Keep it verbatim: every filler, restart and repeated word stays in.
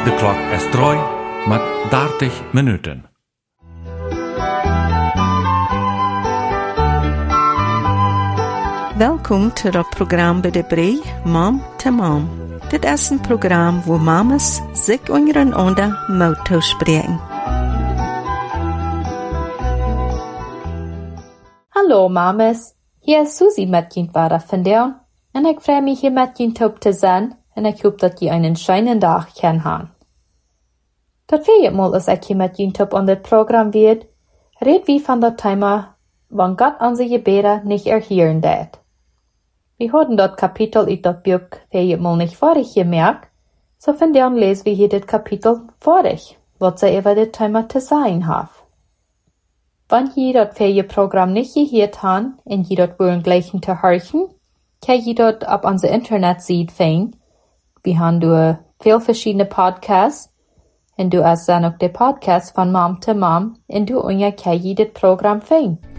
De klok is drie met dertig minuten. Welkom to het programma bij de Bree, Mom to Mom. Dit is een programma waar mamas zich ondereinander mouth spreken. Hallo mamas, hier is Susie met je vader vandaag en ik freue mich hier met je op te zijn en ik hoop dat je een schönen dag kan hebben. Dat viermal als ik hier met je op aan dit programma wird, red wie van dat thema, wann Gott onze gebeden nicht erhören deed. Wir haben dat Kapitel in dat Buch viermal nicht vorig gemerkt, so vandaag lesen wir hier dit Kapitel vorig, wat ze über dit thema te sagen hat. Wenn je dat Ferieprogramm nicht gehört haben und je dat wollen gleichen te horchen, kann je dat auf unser Internetseite finden. Wir haben du viel verschiedene Podcasts und du hast dann auch den Podcast von Mom to Mom und du und ja kann je das Programm finden.